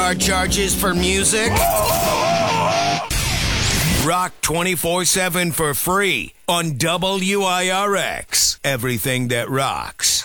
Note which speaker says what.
Speaker 1: card charges for music? Rock 24/7 for free on WIRX. Everything that rocks.